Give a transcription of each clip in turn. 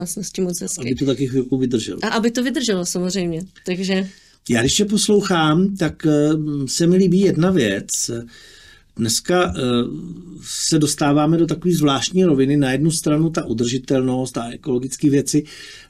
s tím moc hezky. Aby to taky chvilku vydrželo. A aby to vydrželo samozřejmě, takže... Já když tě poslouchám, tak se mi líbí jedna věc. Dneska se dostáváme do takové zvláštní roviny. Na jednu stranu ta udržitelnost a ekologické věci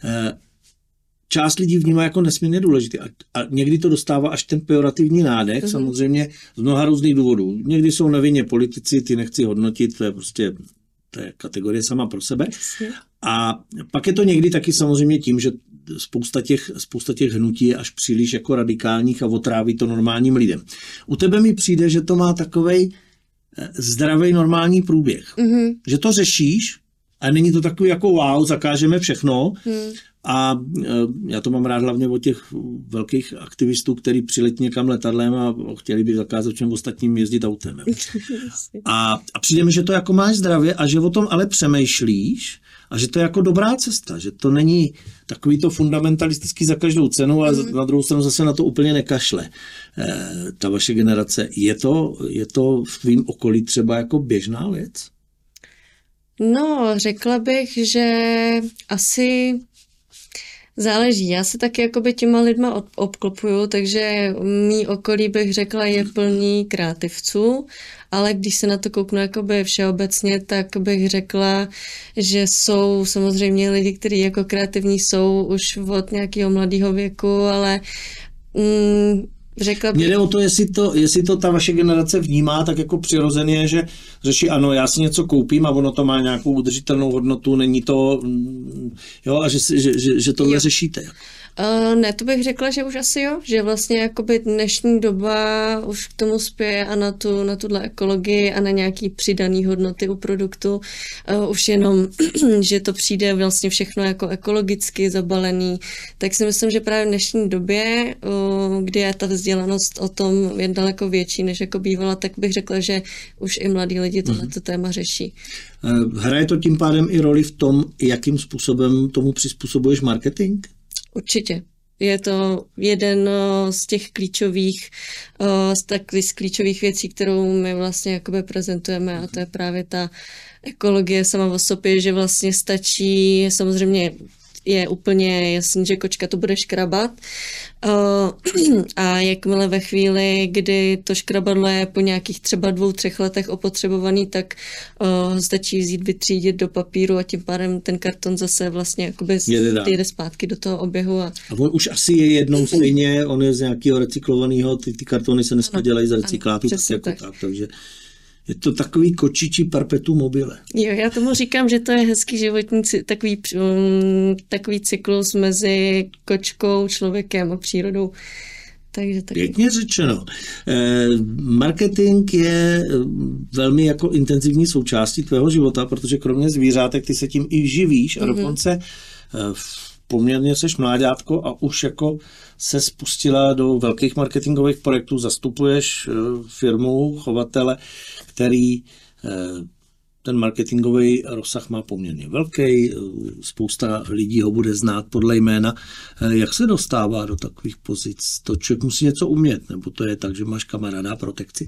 část lidí vnímá jako nesmírně důležité. A někdy to dostává až ten pejorativní nádech, samozřejmě z mnoha různých důvodů. Někdy jsou nevinně politici, ty nechci hodnotit, to je kategorie sama pro sebe. A pak je to někdy taky samozřejmě tím, že spousta těch hnutí je až příliš jako radikálních a otráví to normálním lidem. U tebe mi přijde, že to má takovej zdravý normální průběh. Že to řešíš a není to takový jako wow, zakážeme všechno. A já to mám rád hlavně od těch velkých aktivistů, kteří přiletí někam letadlem a chtěli by zakázat všem ostatním jezdit autem. A přijde mi, že to jako máš zdravě a že o tom ale přemýšlíš a že to je jako dobrá cesta, že to není takový to fundamentalistický za každou cenu a na druhou stranu zase na to úplně nekašle. Ta vaše generace, je to v tvým okolí třeba jako běžná věc? No, řekla bych, že asi záleží. Já se taky jakoby těma lidma obklopuju, takže mý okolí bych řekla je plný kreativců, ale když se na to kouknu jakoby všeobecně, tak bych řekla, že jsou samozřejmě lidi, kteří jako kreativní jsou už od nějakého mladého věku, ale řekla bych... Mně jde o to, jestli to ta vaše generace vnímá tak jako přirozeně, že řeší, ano, já si něco koupím a ono to má nějakou udržitelnou hodnotu, není to, jo, a že tohle řešíte. Ne, to bych řekla, že už asi jo, že vlastně jakoby dnešní doba už k tomu spěje a na tuhle ekologii a na nějaký přidaný hodnoty u produktu. Už jenom, že to přijde vlastně všechno jako ekologicky zabalený, tak si myslím, že právě v dnešní době, kdy je ta vzdělanost o tom je daleko větší, než jako bývala, tak bych řekla, že už i mladí lidi tohleto téma řeší. Hraje to tím pádem i roli v tom, jakým způsobem tomu přizpůsobuješ marketing? Určitě. Je to jeden z těch klíčových věcí, kterou my vlastně jakoby prezentujeme a to je právě ta ekologie sama o sobě, že vlastně stačí, samozřejmě je úplně jasný, že kočka to bude škrabat a jakmile ve chvíli, kdy to škrabadlo je po nějakých třeba 2-3 letech opotřebovaný, tak stačí vzít, vytřídit do papíru a tím pádem ten karton zase vlastně jakoby jede zpátky do toho oběhu. A on už asi je jednou stejně, on je z nějakého recyklovaného, ty kartony se dneska dělají z recyklátu, takže je to takový kočičí perpetuum mobile. Jo, já tomu říkám, že to je hezký životní takový cyklus mezi kočkou, člověkem a přírodou. Takže taky. Pěkně řečeno. Marketing je velmi jako intenzivní součástí tvého života, protože kromě zvířátek ty se tím i živíš a dokonce poměrně seš mláďátko a už jako se spustila do velkých marketingových projektů, zastupuješ firmu, chovatele, který ten marketingový rozsah má poměrně velký, spousta lidí ho bude znát podle jména. Jak se dostává do takových pozic? To člověk musí něco umět, nebo to je tak, že máš kamaráda a protekci?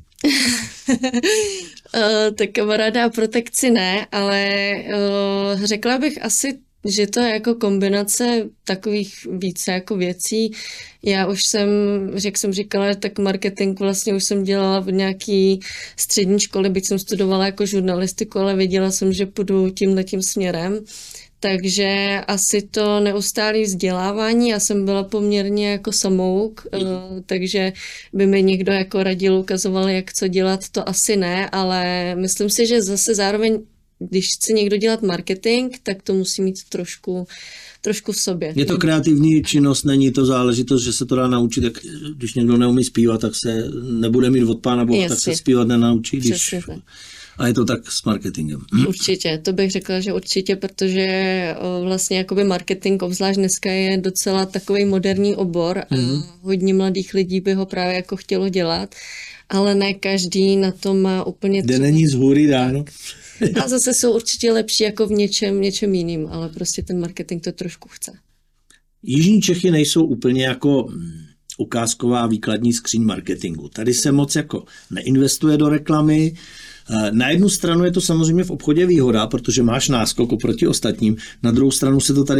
Tak kamaráda a protekci ne, ale řekla bych asi, že to je jako kombinace takových více jako věcí. Já už jsem, jak jsem říkala, tak marketing vlastně už jsem dělala v nějaký střední škole, byť jsem studovala jako žurnalistiku, ale věděla jsem, že půjdu tímhletím směrem. Takže asi to neustálé vzdělávání, já jsem byla poměrně jako samouk, takže by mi někdo jako radil, ukazoval, jak co dělat, to asi ne, ale myslím si, že zase zároveň když chce někdo dělat marketing, tak to musí mít trošku v sobě. Je to kreativní činnost, není to záležitost, že se to dá naučit, jak když někdo neumí zpívat, tak se nebude mít od Pána Boha, tak se zpívat nenaučí. A je to tak s marketingem. Určitě, to bych řekla, že určitě, protože vlastně jakoby marketing, obzvlášť dneska je docela takový moderní obor a hodně mladých lidí by ho právě jako chtělo dělat, ale ne každý na to má úplně Kde není z hůry dáno. A zase jsou určitě lepší jako v něčem jiným, ale prostě ten marketing to trošku chce. Jižní Čechy nejsou úplně jako ukázková výkladní skříň marketingu. Tady se moc jako neinvestuje do reklamy. Na jednu stranu je to samozřejmě v obchodě výhoda, protože máš náskok oproti ostatním. Na druhou stranu se to tady